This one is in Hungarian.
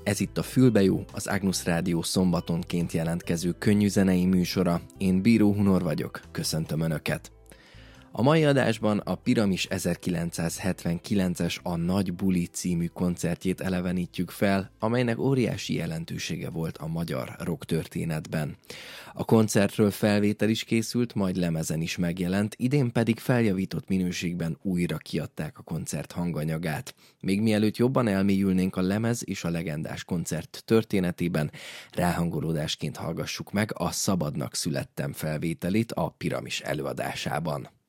Ez itt a Fülbejó, az Agnus Rádió szombatonként jelentkező könnyűzenei műsora. Én Bíró Hunor vagyok, köszöntöm Önöket. A mai adásban a Piramis 1979-es A Nagy Buli című koncertjét elevenítjük fel, amelynek óriási jelentősége volt a magyar rock történetben. A koncertről felvétel is készült, majd lemezen is megjelent, idén pedig feljavított minőségben újra kiadták a koncert hanganyagát. Még mielőtt jobban elmélyülnénk a lemez és a legendás koncert történetében, ráhangolódásként hallgassuk meg a Szabadnak születtem felvételét a Piramis előadásában.